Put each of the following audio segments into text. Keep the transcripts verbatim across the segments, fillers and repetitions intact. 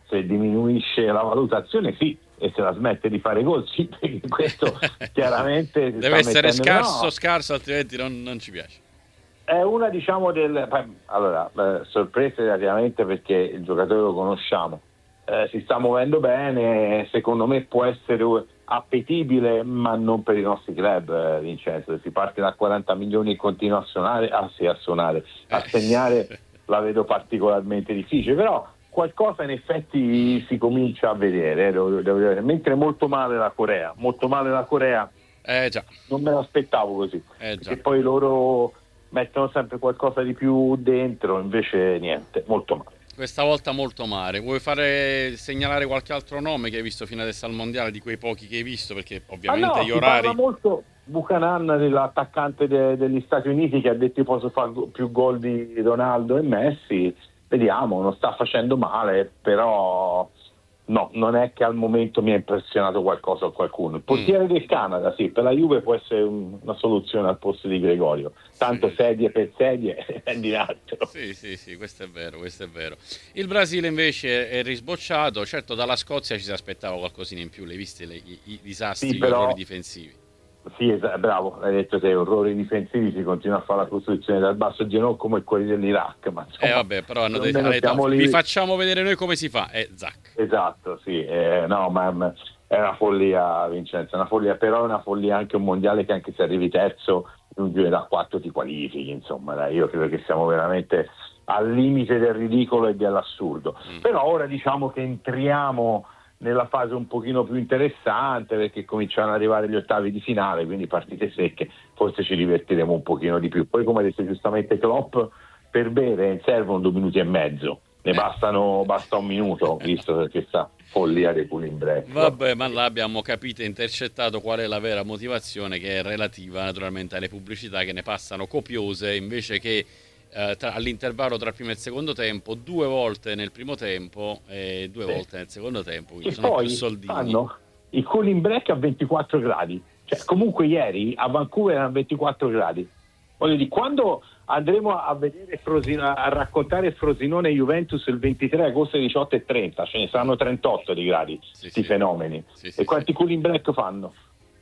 se diminuisce la valutazione sì, e se la smette di fare gol sì, perché questo chiaramente deve essere mettendo... scarso, no, scarso, altrimenti non, non ci piace. è una, diciamo, del... Allora, eh, sorpresa relativamente perché il giocatore lo conosciamo, eh, si sta muovendo bene, secondo me può essere appetibile, ma non per i nostri club, eh, Vincenzo. Se si parte da quaranta milioni e continua a suonare, ah sì, a suonare, a Eh. segnare, la vedo particolarmente difficile, però qualcosa in effetti si comincia a vedere, eh, devo, devo dire. Mentre molto male la Corea, molto male la Corea, Eh già, non me l'aspettavo così, eh già. perché poi loro mettono sempre qualcosa di più dentro, invece niente, molto male. Questa volta molto male. Vuoi fare segnalare qualche altro nome che hai visto fino adesso al mondiale, di quei pochi che hai visto? Perché Ah ovviamente no, gli si parla orari. molto Buchanan, dell'attaccante de- degli Stati Uniti, che ha detto posso fare go- più gol di Ronaldo e Messi, vediamo, non sta facendo male, però no, non è che al momento mi ha impressionato qualcosa o qualcuno. Il Mm, portiere del Canada, sì, per la Juve può essere un- una soluzione al posto di Gregorio, tanto sì, sedie per sedie è di altro. sì, sì, sì, questo è vero, questo è vero. Il Brasile invece è risbocciato. Certo, dalla Scozia ci si aspettava qualcosina in più. Le viste le- i, i Sì, disastri, gli orrori però difensivi. sì, es- bravo, hai detto te, orrori difensivi, si continua a fare la costruzione dal basso Genoa come quelli dell'Iraq, ma Eh insomma, vabbè, però hanno più o detto, ha meno detto, siamo vi lì. facciamo vedere noi come si fa. Eh, Zac. Esatto, sì, eh, no, ma ma è una follia, Vincenzo, è una follia, però è una follia anche un mondiale che anche se arrivi terzo in un giro da quattro ti qualifichi, insomma, dai, io credo che siamo veramente al limite del ridicolo e dell'assurdo. Mm. Però ora diciamo che entriamo nella fase un pochino più interessante perché cominciano ad arrivare gli ottavi di finale, quindi partite secche, forse ci divertiremo un pochino di più. Poi, come ha detto giustamente Klopp, per bere servono due minuti e mezzo, ne Eh. bastano basta un minuto, visto per questa follia dei cooling break. Vabbè, ma là abbiamo capito e intercettato qual è la vera motivazione, che è relativa naturalmente alle pubblicità che ne passano copiose, invece che eh, tra- all'intervallo tra il primo e il secondo tempo, due volte nel primo tempo e due Sì. volte nel secondo tempo, quindi Che sono più poi soldini. fanno i cooling break a ventiquattro gradi, cioè comunque ieri a Vancouver erano ventiquattro gradi. Voglio dire, quando andremo a vedere Frosino, a raccontare Frosinone Juventus il ventitré agosto alle diciotto e trenta, ce ne saranno trentotto di gradi, Sì, sti sì. fenomeni. Sì, E sì, sì. quanti cooling break fanno?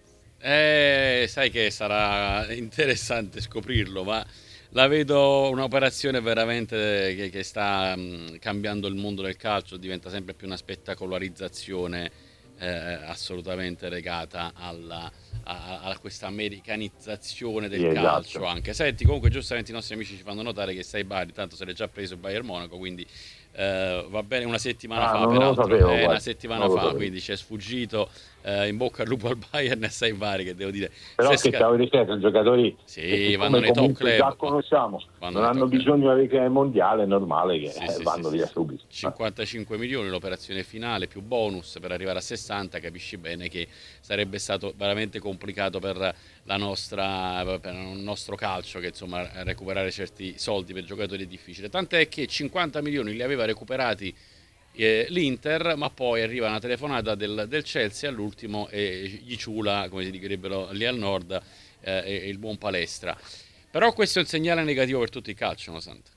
Eh, sai che sarà interessante scoprirlo, ma la vedo un'operazione veramente che, che sta mh, cambiando il mondo del calcio, diventa sempre più una spettacolarizzazione eh, assolutamente legata alla, a, a questa americanizzazione Sì, del calcio esatto. anche. Senti, comunque giustamente i nostri amici ci fanno notare che sei Bari, tanto se l'è già preso il Bayern Monaco, quindi eh, va bene una settimana Ah, fa, non, non lo peraltro, sapevo, è una guarda, settimana non lo fa, sapevo. quindi ci è sfuggito. Eh, in bocca al lupo al Bayern e sei Bari, che devo dire, se Però che sca- stavo dicendo, giocatori che sì, vanno siccome nei top comunque già club, va- conosciamo, vanno non nei hanno top club. bisogno di avere il mondiale, è normale che Sì, eh, sì, sì, vanno sì, via sì. subito. Eh. cinquantacinque milioni l'operazione finale più bonus per arrivare a sessanta, capisci bene che sarebbe stato veramente complicato per la nostra per il nostro calcio, che insomma recuperare certi soldi per giocatori è difficile. Tant'è che cinquanta milioni li aveva recuperati eh, l'Inter, ma poi arriva una telefonata del, del Chelsea all'ultimo e gli ciula, come si direbbero lì al nord, eh, e- il buon Palestra. Però questo è un segnale negativo per tutto il calcio, no, Santa?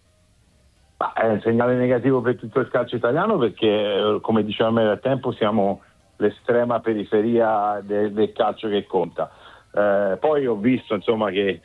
Ma è un segnale negativo per tutto il calcio italiano perché, eh, come dicevamo nel tempo, siamo l'estrema periferia de- del calcio che conta. Eh, poi ho visto insomma che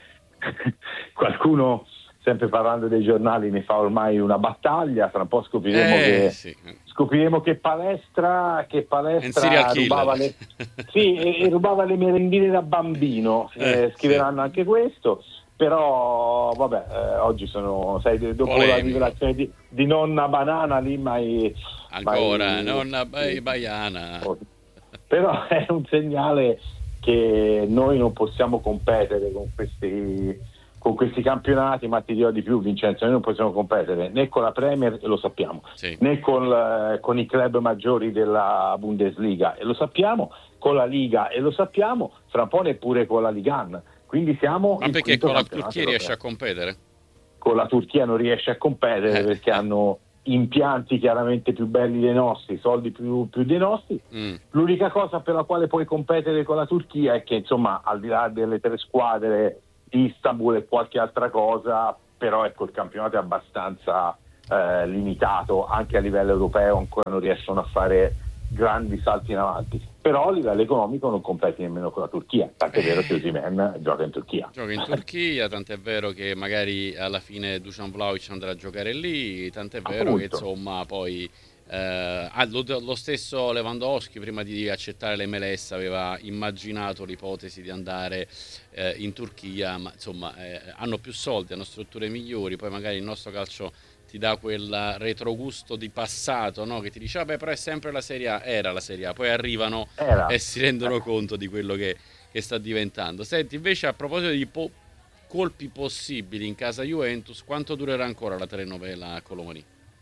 qualcuno, sempre parlando dei giornali, ne fa ormai una battaglia, tra un po' scopriremo Eh che sì, scopriremo che palestra, che è un serial palestra rubava killer. le, sì, e, e rubava le merendine da bambino. Eh, Eh, sì, scriveranno anche questo. Però vabbè, eh, oggi sono, sai, dopo la polemico. rivelazione di, di nonna banana lì mai, Ancora, mai nonna Bai- sì. Baiana. Però è un segnale che noi non possiamo competere con questi, con questi campionati, ma ti dirò di più, Vincenzo, noi non possiamo competere né con la Premier, e lo sappiamo, Sì. né con, eh, con i club maggiori della Bundesliga, e lo sappiamo, con la Liga, e lo sappiamo, fra un po' neppure con la Ligan. Quindi siamo Ma il perché quinto con la campionato Turchia riesce a europeo. competere? Con la Turchia non riesce a competere Eh, perché eh. hanno impianti chiaramente più belli dei nostri, soldi più, più dei nostri. Mm. L'unica cosa per la quale puoi competere con la Turchia è che, insomma, al di là delle tre squadre di Istanbul e qualche altra cosa, però ecco, il campionato è abbastanza eh, limitato, anche a livello europeo ancora non riescono a fare grandi salti in avanti, però a livello economico non competi nemmeno con la Turchia, tant'è vero che Osimhen gioca in Turchia. Gioca in Turchia, tant'è vero che magari alla fine Dusan Vlahovic andrà a giocare lì, tant'è vero Appunto. che insomma poi eh, ah, lo, lo stesso Lewandowski prima di accettare l'M L S aveva immaginato l'ipotesi di andare eh, in Turchia, ma insomma eh, hanno più soldi, hanno strutture migliori, poi magari il nostro calcio ti dà quel retrogusto di passato, no? Che ti dice vabbè però è sempre la Serie A, era la Serie A, poi arrivano Era. e si rendono conto di quello che, che sta diventando. Senti, invece a proposito di po- colpi possibili in casa Juventus, quanto durerà ancora la telenovela a Colomani?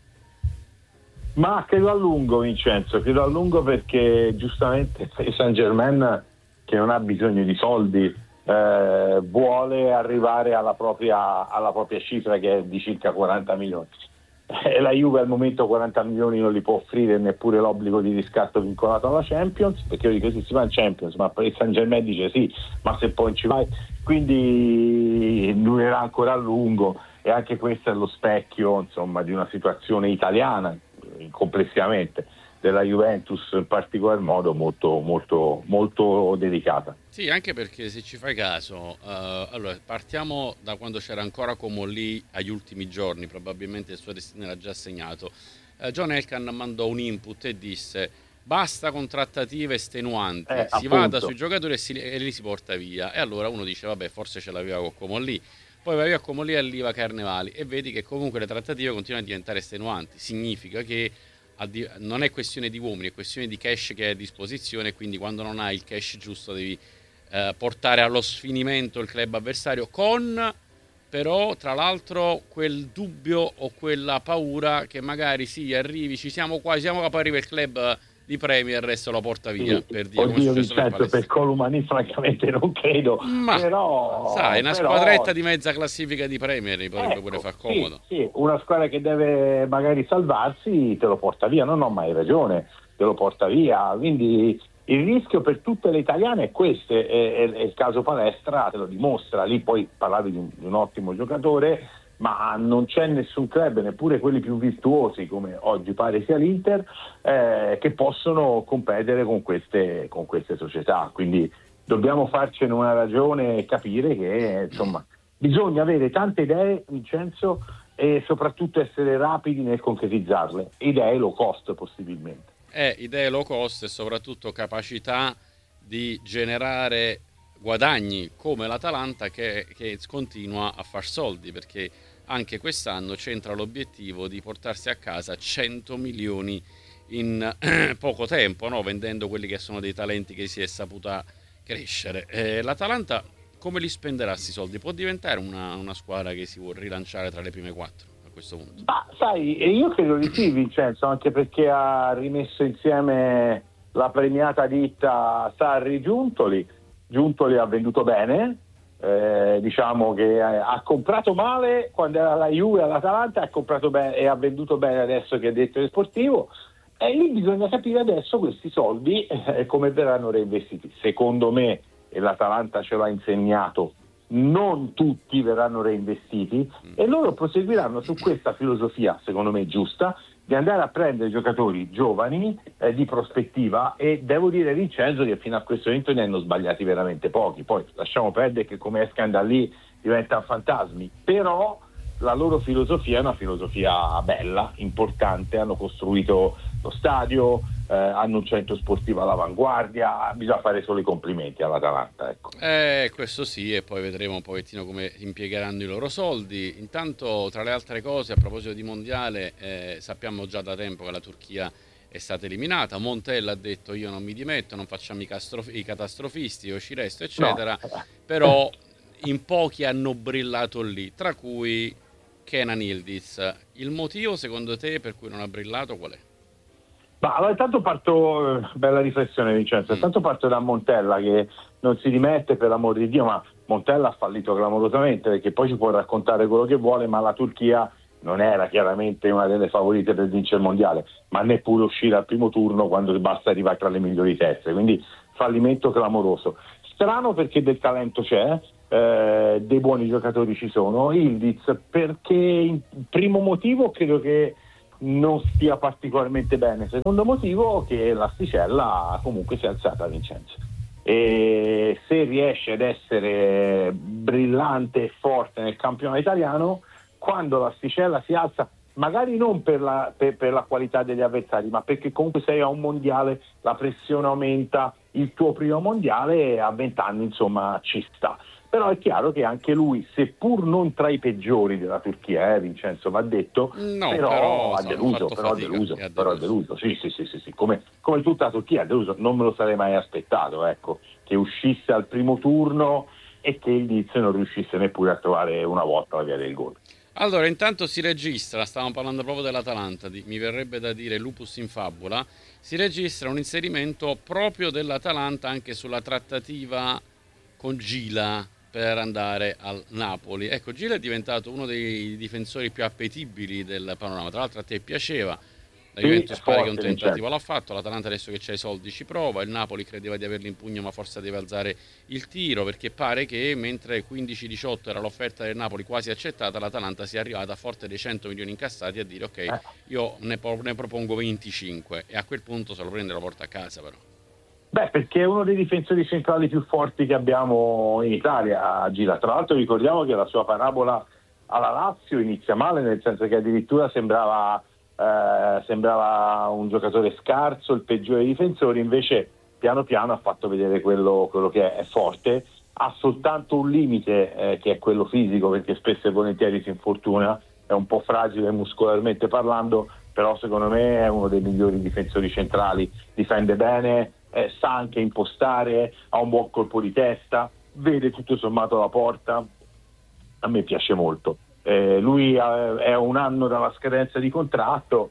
Ma credo a lungo, Vincenzo, credo a lungo perché giustamente il Saint-Germain, che non ha bisogno di soldi, eh, vuole arrivare alla propria, alla propria cifra, che è di circa quaranta milioni. E la Juve al momento quaranta milioni non li può offrire, neppure l'obbligo di riscatto vincolato alla Champions, perché io dico sì, si va in Champions, ma il Saint-Germain dice sì, ma se poi ci vai, quindi durerà ancora a lungo, e anche questo è lo specchio, insomma, di una situazione italiana complessivamente, della Juventus in particolar modo molto molto molto delicata. Sì, anche perché se ci fai caso, uh, allora partiamo da quando c'era ancora Comolli agli ultimi giorni, probabilmente il suo destino era già segnato. Uh, John Elkann mandò un input e disse basta con trattative estenuanti, Eh, si appunto. vada sui giocatori e, si, e li si porta via. E allora uno dice vabbè, forse ce l'aveva con Comolli, poi va via Comolli e arriva Carnevali e vedi che comunque le trattative continuano a diventare estenuanti. Significa che non è questione di uomini, è questione di cash che è a disposizione, quindi quando non hai il cash giusto devi eh, portare allo sfinimento il club avversario, con però tra l'altro quel dubbio o quella paura che magari sì, arrivi, ci siamo qua, siamo qua, poi arriva il club di Premier e se lo porta via, Sì. per dire. Oddio, Vincenzo, per Colomani francamente non credo, ma però sai, una però... squadretta di mezza classifica di Premier gli potrebbe ecco, pure far comodo. Sì, sì, una squadra che deve magari salvarsi te lo porta via, non ho mai ragione, te lo porta via, quindi il rischio per tutte le italiane è questo, e, e, e il caso Palestra te lo dimostra. Lì poi parlavi di un, di un ottimo giocatore, ma non c'è nessun club, neppure quelli più virtuosi come oggi pare sia l'Inter, eh, che possono competere con queste, con queste società, quindi dobbiamo farcene una ragione e capire che insomma bisogna avere tante idee, Vincenzo, e soprattutto essere rapidi nel concretizzarle, idee low cost possibilmente. Eh, idee low cost e soprattutto capacità di generare guadagni come l'Atalanta che, che continua a far soldi, perché anche quest'anno c'entra l'obiettivo di portarsi a casa cento milioni in poco tempo, no? Vendendo quelli che sono dei talenti che si è saputa crescere. Eh, L'Atalanta come li spenderà questi soldi? Può diventare una, una squadra che si vuol rilanciare tra le prime quattro a questo punto? Ma sai, io credo di sì, Vincenzo, anche perché ha rimesso insieme la premiata ditta Sarri Giuntoli. Giuntoli ha venduto bene, eh, diciamo che ha comprato male quando era la Juve all'Atalanta, ha comprato bene e ha venduto bene adesso che è direttore sportivo, e lì bisogna capire adesso questi soldi eh, come verranno reinvestiti. Secondo me, e l'Atalanta ce l'ha insegnato, non tutti verranno reinvestiti, e loro proseguiranno su questa filosofia, secondo me giusta, di andare a prendere giocatori giovani eh, di prospettiva, e devo dire, Vincenzo, che fino a questo momento ne hanno sbagliati veramente pochi. Poi lasciamo perdere che come escano da lì diventano fantasmi, però la loro filosofia è una filosofia bella, importante, hanno costruito lo stadio, eh, hanno un centro sportivo all'avanguardia, bisogna fare solo i complimenti all'Atalanta, ecco. Eh, questo sì, e poi vedremo un pochettino come impiegheranno i loro soldi. Intanto, tra le altre cose, a proposito di mondiale, eh, sappiamo già da tempo che la Turchia è stata eliminata. Montella ha detto io non mi dimetto, non facciamo i, castrof- i catastrofisti, io ci resto, eccetera. No. Però in pochi hanno brillato lì, tra cui Kenan Yildiz. Il motivo secondo te per cui non ha brillato qual è? Ma allora intanto parto, bella riflessione Vincenzo, Mm. intanto parto da Montella che non si dimette, per l'amor di Dio, ma Montella ha fallito clamorosamente, perché poi ci può raccontare quello che vuole, ma la Turchia non era chiaramente una delle favorite per vincere il mondiale, ma neppure uscire al primo turno quando basta arrivare tra le migliori terze, quindi fallimento clamoroso. Strano perché del talento c'è, eh, dei buoni giocatori ci sono. Yildiz perché, il primo motivo, credo che non stia particolarmente bene, secondo motivo che l'asticella comunque si è alzata, Vincenzo, e se riesce ad essere brillante e forte nel campionato italiano, quando l'asticella si alza, magari non per la, per, per la qualità degli avversari, ma perché comunque sei a un mondiale, la pressione aumenta, il tuo primo mondiale a vent'anni insomma ci sta. Però è chiaro che anche lui, seppur non tra i peggiori della Turchia, eh, Vincenzo, va detto, No, però, però ha so, hanno deluso, fatto però ha fatica deluso, e ha però ha deluso. deluso, sì, sì, sì, sì, sì. Come, come tutta la Turchia ha deluso, non me lo sarei mai aspettato, ecco, che uscisse al primo turno e che il Leeds non riuscisse neppure a trovare una volta la via del gol. Allora, intanto si registra, stavamo parlando proprio dell'Atalanta, di- mi verrebbe da dire lupus in fabula, si registra un inserimento proprio dell'Atalanta anche sulla trattativa con Gila per andare al Napoli. Ecco, Gila è diventato uno dei difensori più appetibili del panorama, tra l'altro a te piaceva. La Sì, è Juventus pare che un forte, tentativo Vincenzo. l'ha fatto, l'Atalanta adesso che c'ha i soldi ci prova, il Napoli credeva di averli in pugno ma forse deve alzare il tiro, perché pare che mentre quindici diciotto era l'offerta del Napoli quasi accettata, l'Atalanta sia arrivata a forte dei cento milioni incassati a dire ok, Eh. io ne, po- ne propongo venticinque, e a quel punto se lo prende e lo porta a casa però. Beh, perché è uno dei difensori centrali più forti che abbiamo in Italia, Gila. Tra l'altro ricordiamo che la sua parabola alla Lazio inizia male, nel senso che addirittura sembrava, eh, sembrava un giocatore scarso, il peggiore dei difensori, invece piano piano ha fatto vedere quello, quello che è, è forte. Ha soltanto un limite, eh, che è quello fisico, perché spesso e volentieri si infortuna, è un po' fragile muscolarmente parlando, però secondo me è uno dei migliori difensori centrali, difende bene, eh, sa anche impostare, ha un buon colpo di testa, vede tutto sommato la porta, a me piace molto. Eh, lui ha, è un anno dalla scadenza di contratto,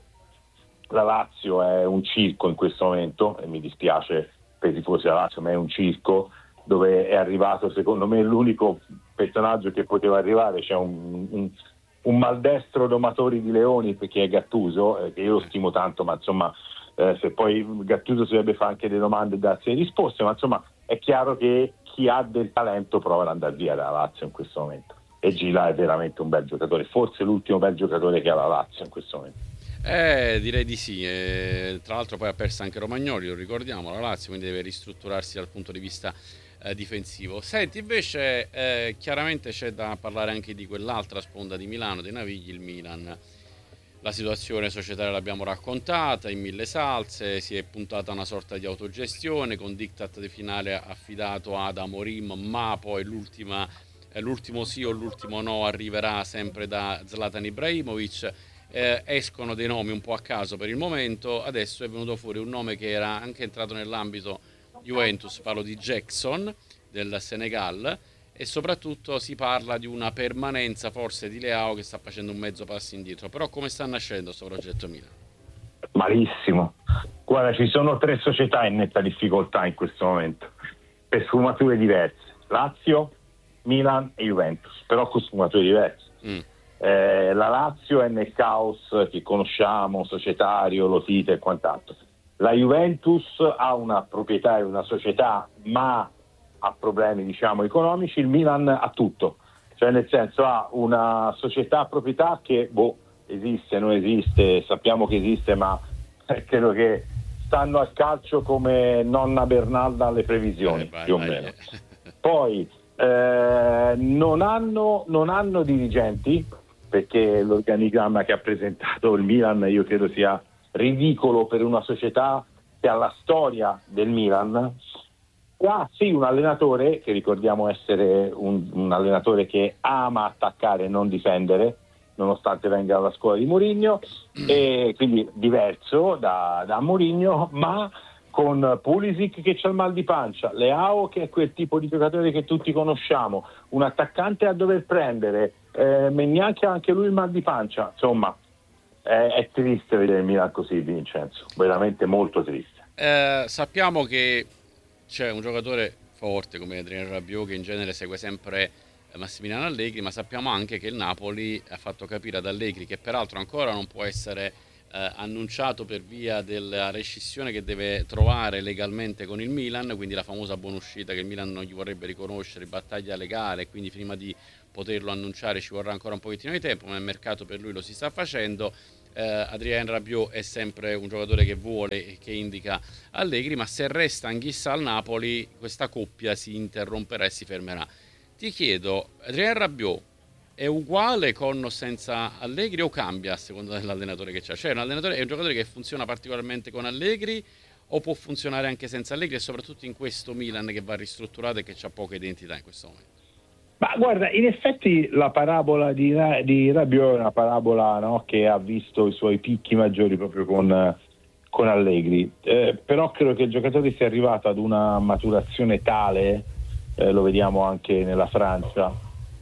la Lazio è un circo in questo momento, e mi dispiace per i tifosi della Lazio, ma è un circo dove è arrivato secondo me l'unico personaggio che poteva arrivare, c'è un, un, un maldestro domatore di leoni, perché è Gattuso, eh, che io lo stimo tanto, ma insomma eh, se poi Gattuso si dovrebbe fare anche delle domande e darsi le risposte, ma insomma è chiaro che chi ha del talento prova ad andare via dalla Lazio in questo momento, e Gila è veramente un bel giocatore, forse l'ultimo bel giocatore che ha la Lazio in questo momento. Eh, direi di sì. Eh, tra l'altro poi ha perso anche Romagnoli, lo ricordiamo, la Lazio, quindi deve ristrutturarsi dal punto di vista eh, difensivo. Senti, invece, eh, chiaramente c'è da parlare anche di quell'altra sponda di Milano, dei Navigli, il Milan. La situazione societaria l'abbiamo raccontata in mille salse, si è puntata a una sorta di autogestione con diktat di finale affidato ad Amorim, ma poi l'ultima, eh, l'ultimo sì o l'ultimo no arriverà sempre da Zlatan Ibrahimovic. Eh, escono dei nomi un po' a caso per il momento, adesso è venuto fuori un nome che era anche entrato nell'ambito Juventus, parlo di Jackson del Senegal, e soprattutto si parla di una permanenza forse di Leao che sta facendo un mezzo passo indietro. Però come sta nascendo questo progetto Milan? Malissimo. Guarda, ci sono tre società in netta difficoltà in questo momento, per sfumature diverse: Lazio, Milan e Juventus, però con sfumature diverse. Mm. Eh, la Lazio è nel caos che conosciamo, societario, Lotite e quant'altro. La Juventus ha una proprietà e una società, ma ha problemi, diciamo, economici. Il Milan ha tutto, cioè nel senso ha una società a proprietà che boh, esiste, non esiste, sappiamo che esiste, ma eh, credo che stanno al calcio come nonna Bernalda alle previsioni, Eh, vai, più o vai. meno. Poi eh, non hanno, non hanno dirigenti, perché l'organigramma che ha presentato il Milan io credo sia ridicolo per una società che ha la storia del Milan. Ah, sì, un allenatore che ricordiamo essere un, un allenatore che ama attaccare e non difendere, nonostante venga dalla scuola di Mourinho, e quindi diverso da, da Mourinho, ma con Pulisic che c'ha il mal di pancia, Leao che è quel tipo di giocatore che tutti conosciamo, un attaccante a dover prendere, eh, neanche anche lui il mal di pancia. Insomma, è, è triste vedere il Milan così, Vincenzo, veramente molto triste. Eh, sappiamo che c'è un giocatore forte come Adrien Rabiot che in genere segue sempre Massimiliano Allegri, ma sappiamo anche che il Napoli ha fatto capire ad Allegri, che peraltro ancora non può essere eh, annunciato per via della rescissione che deve trovare legalmente con il Milan, quindi la famosa buonuscita che il Milan non gli vorrebbe riconoscere, battaglia legale, quindi prima di poterlo annunciare ci vorrà ancora un pochettino di tempo, ma il mercato per lui lo si sta facendo. eh, Adrien Rabiot è sempre un giocatore che vuole e che indica Allegri, ma se resta Anguissa al Napoli questa coppia si interromperà e si fermerà. Ti chiedo, Adrien Rabiot è uguale con o senza Allegri o cambia a seconda dell'allenatore che c'è? Cioè un allenatore, è un giocatore che funziona particolarmente con Allegri o può funzionare anche senza Allegri, e soprattutto in questo Milan che va ristrutturato e che ha poca identità in questo momento? Ma guarda, in effetti la parabola di, Ra- di Rabiot è una parabola, no, che ha visto i suoi picchi maggiori proprio con, con Allegri, eh, però credo che il giocatore sia arrivato ad una maturazione tale, eh, lo vediamo anche nella Francia,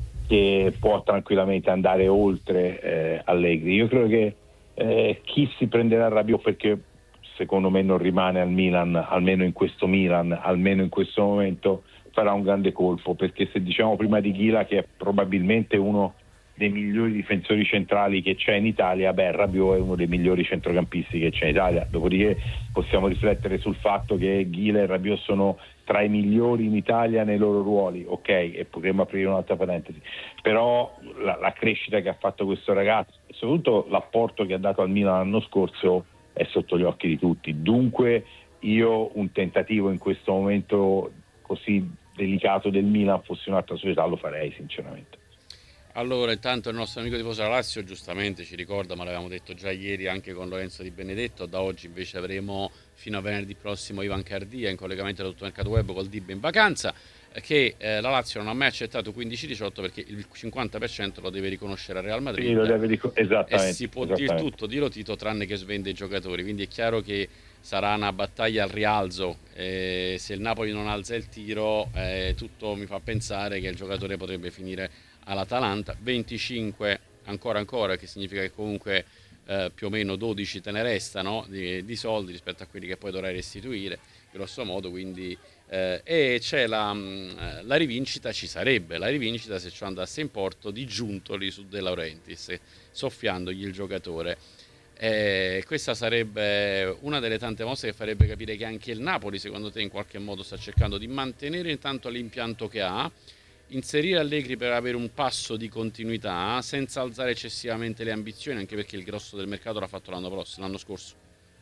che può tranquillamente andare oltre eh, Allegri. Io credo che eh, chi si prenderà Rabiot, perché secondo me non rimane al Milan, almeno in questo Milan, almeno in questo momento, farà un grande colpo, perché se diciamo prima di Ghila che è probabilmente uno dei migliori difensori centrali che c'è in Italia, beh, Rabiot è uno dei migliori centrocampisti che c'è in Italia. Dopodiché possiamo riflettere sul fatto che Ghila e Rabiot sono tra i migliori in Italia nei loro ruoli, ok, e potremmo aprire un'altra parentesi, però la, la crescita che ha fatto questo ragazzo e soprattutto l'apporto che ha dato al Milan l'anno scorso è sotto gli occhi di tutti. Dunque io un tentativo in questo momento così delicato del Milan, fossi un'altra società, lo farei sinceramente. Allora, intanto il nostro amico tifoso della Lazio giustamente ci ricorda, ma l'avevamo detto già ieri anche con Lorenzo Di Benedetto, da oggi invece avremo fino a venerdì prossimo Ivan Cardia in collegamento da tutto il mercato web col D I B in vacanza, che eh, la Lazio non ha mai accettato quindici diciotto perché il cinquanta per cento lo deve riconoscere al Real Madrid. Sì, lo deve ric- esattamente, e si può dire tutto di Lotito tranne che svende i giocatori, quindi è chiaro che sarà una battaglia al rialzo. Eh, se il Napoli non alza il tiro, eh, tutto mi fa pensare che il giocatore potrebbe finire all'Atalanta. venticinque ancora ancora, che significa che comunque eh, più o meno dodici te ne restano di, di soldi rispetto a quelli che poi dovrai restituire grosso modo, quindi eh, e c'è la, la rivincita, ci sarebbe la rivincita se ciò andasse in porto di Giuntoli su De Laurentiis, soffiandogli il giocatore. Eh, questa sarebbe una delle tante mosse che farebbe capire che anche il Napoli, secondo te, in qualche modo sta cercando di mantenere intanto l'impianto che ha, inserire Allegri per avere un passo di continuità senza alzare eccessivamente le ambizioni, anche perché il grosso del mercato l'ha fatto l'anno prossimo, l'anno scorso.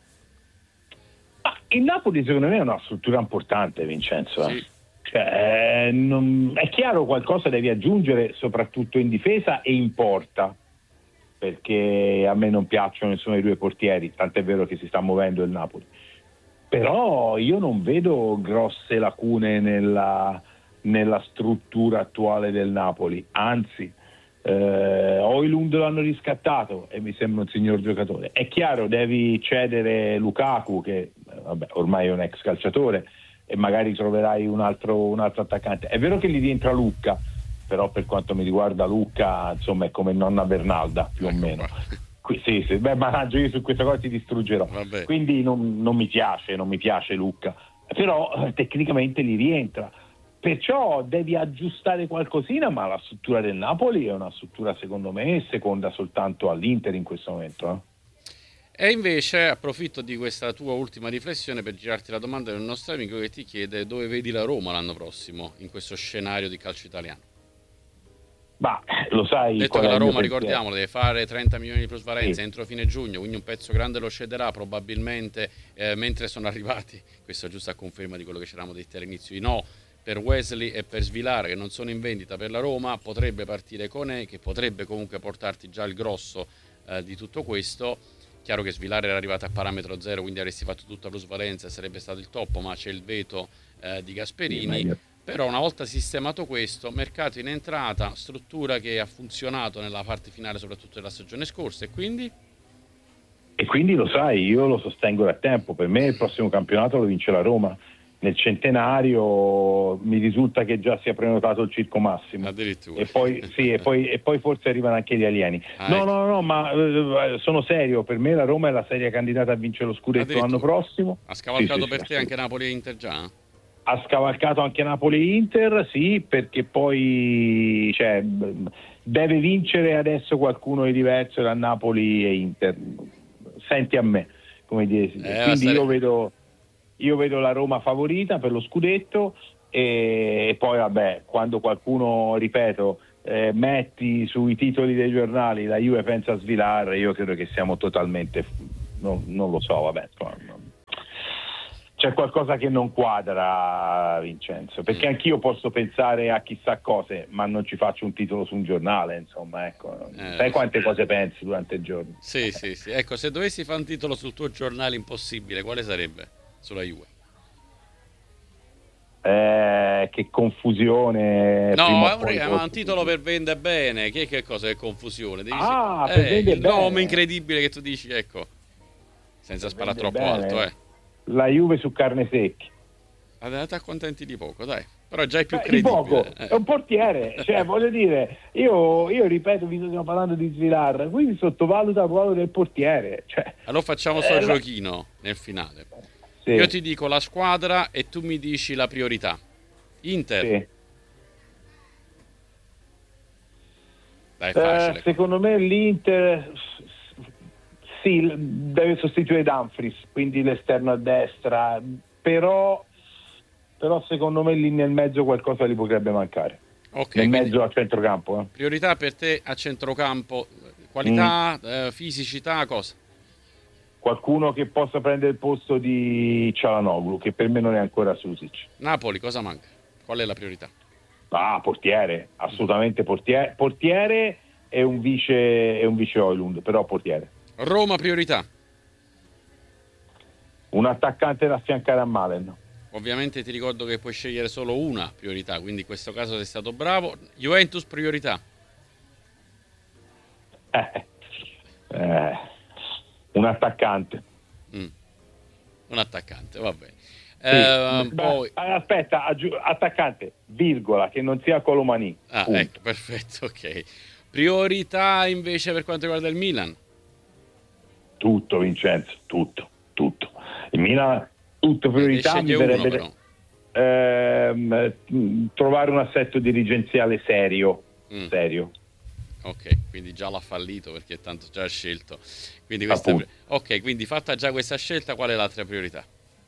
Ma il Napoli secondo me è una struttura importante, Vincenzo. Sì. Cioè, non, è chiaro, qualcosa devi aggiungere soprattutto in difesa e in porta, perché a me non piacciono nessuno dei due portieri, tant'è vero che si sta muovendo il Napoli, però io non vedo grosse lacune nella, nella struttura attuale del Napoli, anzi eh, Højlund lo hanno riscattato e mi sembra un signor giocatore. È chiaro, devi cedere Lukaku che vabbè, ormai è un ex calciatore, e magari troverai un altro, un altro attaccante. È vero che gli rientra Lucca, però per quanto mi riguarda Lucca insomma è come nonna Bernalda più ecco o meno Qui, sì, sì, beh, ma io su questa cosa ti distruggerò. Vabbè. Quindi non, non mi piace non mi piace Lucca, però eh, tecnicamente gli rientra, perciò devi aggiustare qualcosina, ma la struttura del Napoli è una struttura secondo me seconda soltanto all'Inter in questo momento. eh. E invece approfitto di questa tua ultima riflessione per girarti la domanda del nostro amico che ti chiede dove vedi la Roma l'anno prossimo in questo scenario di calcio italiano. Ma lo sai, detto che la Roma, ricordiamolo, deve fare trenta milioni di plusvalenza sì. entro fine giugno, quindi un pezzo grande lo cederà probabilmente eh, mentre sono arrivati, questo è giusto a conferma di quello che ci eravamo detti all'inizio, i no per Wesley e per Svilar che non sono in vendita per la Roma. Potrebbe partire Koné, che potrebbe comunque portarti già il grosso eh, di tutto questo. Chiaro che Svilar era arrivato a parametro zero, quindi avresti fatto tutta plusvalenza e sarebbe stato il top, ma c'è il veto eh, di Gasperini. Sì, però una volta sistemato questo, mercato in entrata, struttura che ha funzionato nella parte finale soprattutto della stagione scorsa, e quindi? E quindi lo sai, io lo sostengo da tempo, per me il prossimo campionato lo vince la Roma. Nel centenario mi risulta che già sia prenotato il Circo Massimo. Addirittura. E poi, sì, e poi, e poi forse arrivano anche gli alieni. Ah, no, ecco. no, no, ma eh, sono serio, per me la Roma è la seria candidata a vincere lo scudetto l'anno prossimo. Ha scavalcato sì, per sì, te sì, anche Napoli e Inter già? Ha scavalcato anche Napoli e Inter, sì, perché poi cioè, deve vincere adesso qualcuno di diverso da Napoli e Inter. senti a me, come dire. Eh, Quindi stare... io vedo io vedo la Roma favorita per lo scudetto, e, e poi vabbè, quando qualcuno, ripeto, eh, metti sui titoli dei giornali la Juve pensa a svilare, io credo che siamo totalmente, non, non lo so, vabbè, c'è qualcosa che non quadra, Vincenzo, perché anch'io posso pensare a chissà cose, ma non ci faccio un titolo su un giornale, insomma, ecco. Eh, sai quante cose pensi durante il giorno? Sì, sì, sì. Ecco, se dovessi fare un titolo sul tuo giornale impossibile, quale sarebbe sulla Juve? Eh, che confusione. No, prima è o poi un, ma un titolo per vendere bene. Che, che cosa è confusione? Devi ah, eh, per vendere il bene. nome incredibile che tu dici, ecco, senza per sparare troppo bene. Alto, eh. La Juve su carne secchi. Andate accontenti di poco, dai. Però già è più Beh, credibile. Poco. Eh. È un portiere, cioè voglio dire, io, io ripeto, vi stiamo parlando di Svilar, quindi sottovaluta il ruolo del portiere. Cioè, allora facciamo sto eh, giochino la... nel finale. Sì. Io ti dico la squadra e tu mi dici la priorità. Inter. Sì. Dai, facile. Eh, secondo me l'Inter sì, deve sostituire Dumfries, quindi l'esterno a destra, però, però secondo me lì nel mezzo qualcosa gli potrebbe mancare. Okay, nel mezzo a centrocampo. Eh. Priorità per te a centrocampo, qualità, mm. eh, fisicità, cosa? Qualcuno che possa prendere il posto di Çalhanoğlu, che per me non è ancora Susic. Napoli, cosa manca? Qual è la priorità? Ah, portiere, assolutamente portiere, portiere e un vice e un vice Højlund, però portiere. Roma, priorità? Un attaccante da affiancare a Malen. Ovviamente ti ricordo che puoi scegliere solo una priorità, quindi in questo caso sei stato bravo. Juventus, priorità? Eh, eh, un attaccante. Mm. Un attaccante, va bene. Sì, eh, beh, poi... Aspetta, aggi- attaccante, virgola, che non sia Colomani. Ah, punto. ecco, perfetto, ok. Priorità invece per quanto riguarda il Milan? Tutto, Vincenzo, tutto, tutto. Il Milan, tutto priorità. Mi verrebbe uno, ehm, trovare un assetto dirigenziale serio, mm. serio. Ok, quindi già l'ha fallito perché tanto già ha scelto. Quindi questa... Ok, quindi fatta già questa scelta, qual è l'altra priorità?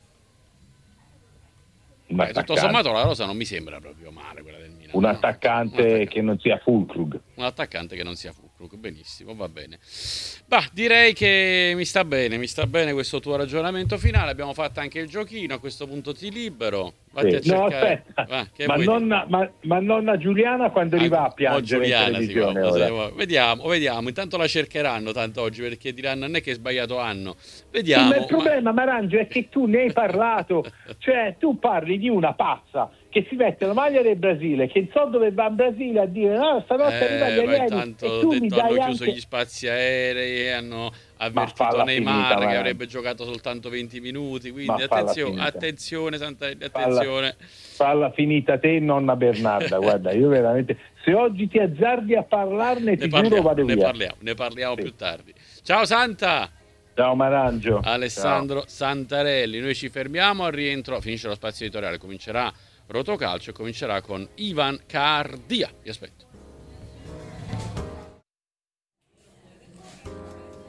Beh, tutto sommato la rosa non mi sembra proprio male quella del Milan. Un attaccante, no? un attaccante che non sia Füllkrug. Un attaccante che non sia Füllkrug, benissimo, va bene. Bah, direi che mi sta bene, mi sta bene questo tuo ragionamento finale. Abbiamo fatto anche il giochino, a questo punto ti libero. Vatti sì. a No, cercare... aspetta, Va, che ma, nonna, ma, ma nonna Giuliana quando arriva ah, a piangere Giuliana, in televisione ora. Vediamo, vediamo, intanto la cercheranno tanto oggi perché diranno non è che è sbagliato anno. Vediamo. Sì, ma il problema, ma... Marangio, è che tu ne hai parlato, cioè tu parli di una pazza che si mette la maglia del Brasile, che non so dove va in Brasile a dire no, stanotte eh, arriva gli alieni, e tu mi dai hanno chiuso anche... gli spazi aerei, hanno avvertito Neymar finita, che avrebbe giocato soltanto venti minuti, quindi attenzione, attenzione Santarelli, attenzione. Falla, falla finita te, nonna Bernarda, guarda, io veramente, se oggi ti azzardi a parlarne, ne ti parliamo, giuro vado ne via. Parliamo, ne parliamo sì. più tardi. Ciao Santa! Ciao Marangio. Alessandro Ciao. Santarelli, noi ci fermiamo al rientro, finisce lo spazio editoriale, comincerà Rotocalcio e comincerà con Ivan Cardia. Vi aspetto.